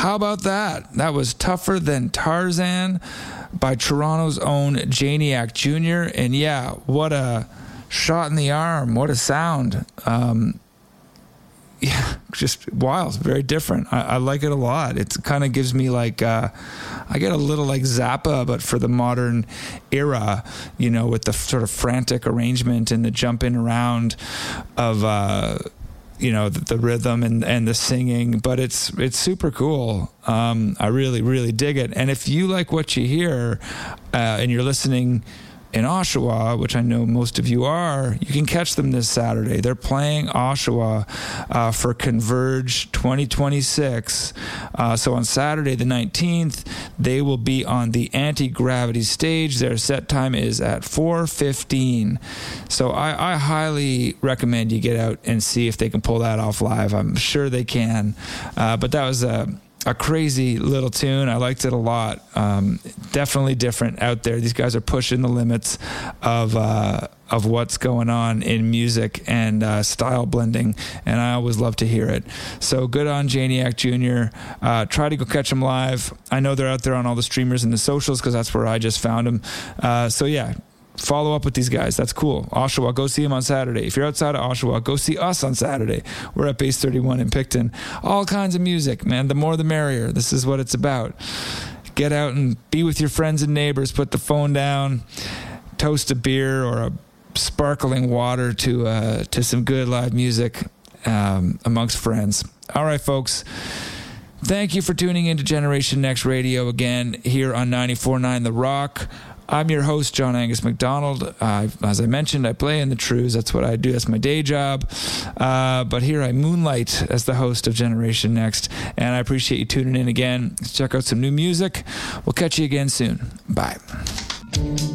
How about that? That was Tougher Than Tarzan by Toronto's own Janiac Jr. And yeah, what a shot in the arm. What a sound. Yeah, just wild, very different. I like it a lot. It kind of gives me like, I get a little like Zappa, but for the modern era, you know, with the sort of frantic arrangement and the jumping around of, you know, the rhythm and the singing, but it's super cool. I really, really dig it. And if you like what you hear, and you're listening in Oshawa, which I know most of you are, you can catch them this Saturday. They're playing Oshawa for Converge 2026. So on Saturday the 19th, they will be on the Anti-Gravity stage. Their set time is at 4:15. So I highly recommend you get out and see if they can pull that off live. I'm sure they can. But that was a crazy little tune. I liked it a lot. Definitely different out there. These guys are pushing the limits of what's going on in music and style blending, and I always love to hear it. So good on Janiac Jr. Try to go catch them live. I know they're out there on all the streamers and the socials because that's where I just found them. So yeah, follow up with these guys. That's cool. Oshawa, go see them on Saturday. If you're outside of Oshawa, go see us on Saturday. We're at Base 31 in Picton. All kinds of music, man. The more the merrier. This is what it's about. Get out and be with your friends and neighbors. Put the phone down. Toast a beer or a sparkling water to some good live music amongst friends. All right, folks. Thank you for tuning in to Generation Next Radio again here on 94.9 The Rock. I'm your host, John Angus McDonald. As I mentioned, I play in the Trews. That's what I do. That's my day job. But here I moonlight as the host of Generation Next. And I appreciate you tuning in again. Let's check out some new music. We'll catch you again soon. Bye.